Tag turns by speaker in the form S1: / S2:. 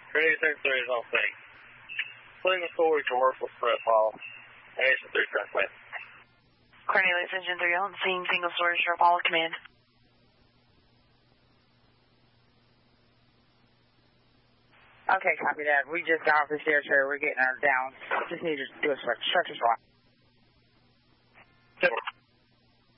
S1: 3833 is on scene. Cleveland Story commercial strip ball. Nation 3 transmit.
S2: Cornelius Engine 3 on scene, single story strip ball, command.
S3: Okay, copy that. We just got off the stairs here. We're getting our down. Just need to do a structure swap.
S1: Good.